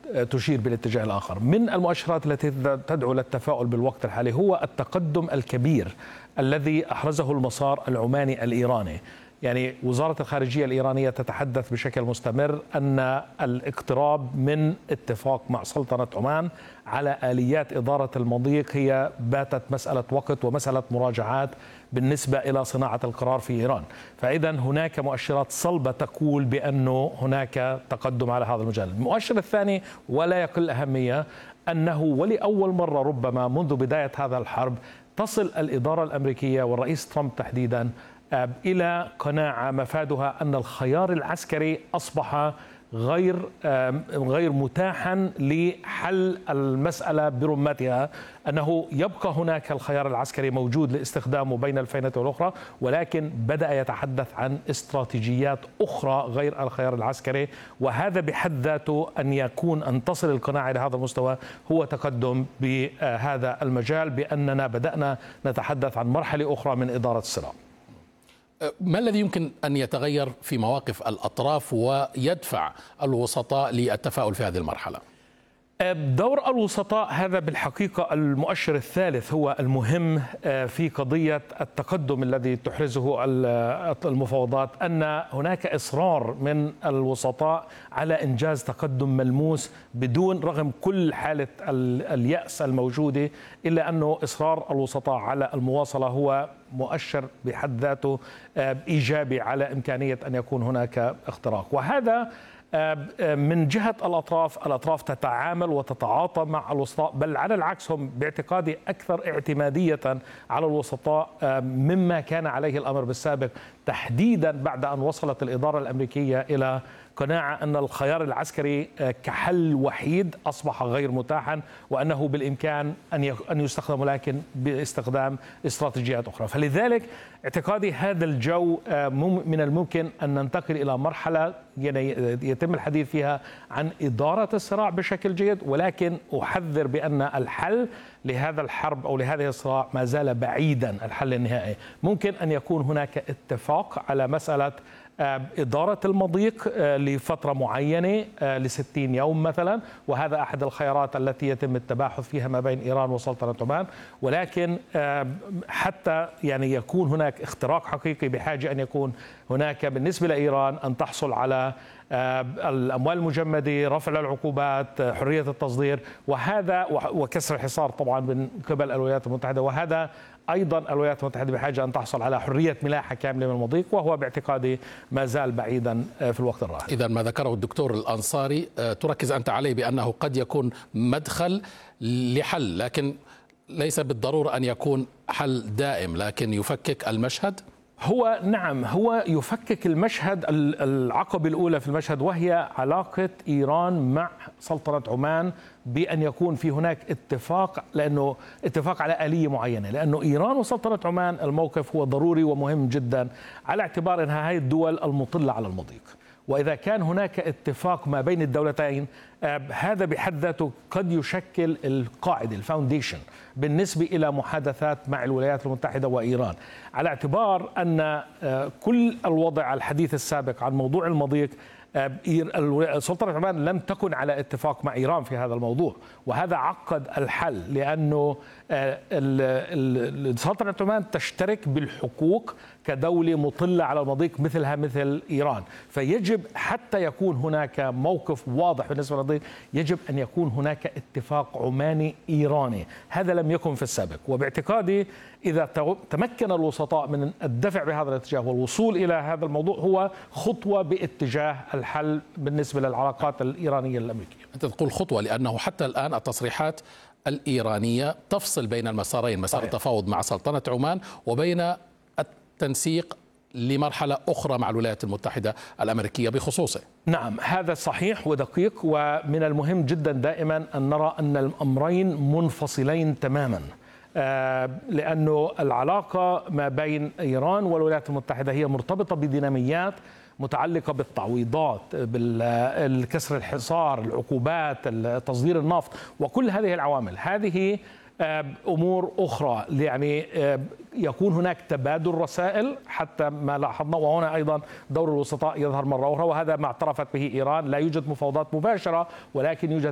تشير بالاتجاه الآخر. من المؤشرات التي تدعو للتفاؤل بالوقت الحالي هو التقدم الكبير الذي أحرزه المسار العماني الإيراني. يعني وزارة الخارجية الإيرانية تتحدث بشكل مستمر أن الاقتراب من اتفاق مع سلطنة عمان على آليات إدارة المضيق هي باتت مسألة وقت ومسألة مراجعات بالنسبة إلى صناعة القرار في إيران. فإذا هناك مؤشرات صلبة تقول بأنه هناك تقدم على هذا المجال. المؤشر الثاني ولا يقل أهمية أنه ولأول مرة ربما منذ بداية هذا الحرب تصل الإدارة الأمريكية والرئيس ترامب تحديدا إلى قناعة مفادها أن الخيار العسكري أصبح غير متاحا لحل المسألة برمتها، أنه يبقى هناك الخيار العسكري موجود لاستخدامه بين الفينة والأخرى، ولكن بدأ يتحدث عن استراتيجيات أخرى غير الخيار العسكري، وهذا بحد ذاته أن تصل القناعة إلى هذا المستوى هو تقدم بهذا المجال، بأننا بدأنا نتحدث عن مرحلة أخرى من إدارة الصراع. ما الذي يمكن أن يتغير في مواقف الأطراف ويدفع الوسطاء للتفاؤل في هذه المرحلة؟ دور الوسطاء هذا بالحقيقة المؤشر الثالث هو المهم في قضية التقدم الذي تحرزه المفاوضات، أن هناك إصرار من الوسطاء على إنجاز تقدم ملموس رغم كل حالة اليأس الموجودة، إلا أنه إصرار الوسطاء على المواصلة هو مؤشر بحد ذاته إيجابي على إمكانية أن يكون هناك اختراق. وهذا من جهة الأطراف تتعامل وتتعاطى مع الوسطاء، بل على العكس هم باعتقادي أكثر اعتمادية على الوسطاء مما كان عليه الأمر بالسابق، تحديدا بعد أن وصلت الإدارة الأمريكية إلى قناعة أن الخيار العسكري كحل وحيد أصبح غير متاحا، وأنه بالإمكان أن يستخدم لكن باستخدام استراتيجيات أخرى. فلذلك اعتقادي هذا الجو من الممكن أن ننتقل إلى مرحلة يتم الحديث فيها عن إدارة الصراع بشكل جيد، ولكن أحذر بأن الحل لهذا الحرب أو لهذه الصراع ما زال بعيدا الحل النهائي. ممكن أن يكون هناك اتفاق على مسألة إدارة المضيق لفترة معينة ل60 يوم مثلا، وهذا أحد الخيارات التي يتم التباحث فيها ما بين إيران وسلطنة عمان، ولكن حتى يكون هناك اختراق حقيقي بحاجة أن يكون هناك بالنسبة لإيران أن تحصل على الأموال المجمدة، رفع العقوبات، حرية التصدير، وهذا وكسر الحصار طبعا من قبل الولايات المتحدة، وهذا أيضا الولايات المتحدة بحاجة أن تحصل على حرية ملاحة كاملة من المضيق، وهو باعتقادي ما زال بعيدا في الوقت الراهن. إذا ما ذكره الدكتور الأنصاري تركز أنت عليه بأنه قد يكون مدخل لحل، لكن ليس بالضرورة أن يكون حل دائم، لكن يفكك المشهد. هو يفكك المشهد. العقبة الأولى في المشهد وهي علاقة إيران مع سلطنة عمان، بأن يكون في هناك اتفاق على آلية معينة، لأنه إيران وسلطنة عمان الموقف هو ضروري ومهم جدا على اعتبار أنها هذه الدول المطلة على المضيق، وإذا كان هناك اتفاق ما بين الدولتين هذا بحد ذاته قد يشكل القاعدة الفاونديشن بالنسبة إلى محادثات مع الولايات المتحدة وإيران، على اعتبار أن كل الوضع الحديث السابق عن موضوع المضيق سلطنة عمان لم تكن على اتفاق مع إيران في هذا الموضوع، وهذا عقد الحل، لأنه سلطنة عمان تشترك بالحقوق كدولة مطلة على المضيق مثل إيران، فيجب حتى يكون هناك موقف واضح بالنسبة للمضيق يجب أن يكون هناك اتفاق عماني إيراني، هذا لم يكن في السابق. وباعتقادي إذا تمكن الوسطاء من الدفع بهذا الاتجاه والوصول إلى هذا الموضوع هو خطوة باتجاه الحل بالنسبة للعلاقات الإيرانية الأمريكية. أنت تقول خطوة لأنه حتى الآن التصريحات الإيرانية تفصل بين المسارين، مسار التفاوض مع سلطنة عمان وبين التنسيق لمرحلة أخرى مع الولايات المتحدة الأمريكية بخصوصه. نعم، هذا صحيح ودقيق، ومن المهم جدا دائما أن نرى أن الأمرين منفصلين تماما، لأنه العلاقة ما بين إيران والولايات المتحدة هي مرتبطة بديناميات متعلقة بالتعويضات، بالكسر الحصار، العقوبات، تصدير النفط، وكل هذه العوامل. هذه أمور أخرى، يعني يكون هناك تبادل رسائل حتى ما لاحظنا، وهنا أيضا دور الوسطاء يظهر مرة أخرى، وهذا ما اعترفت به إيران. لا يوجد مفاوضات مباشرة، ولكن يوجد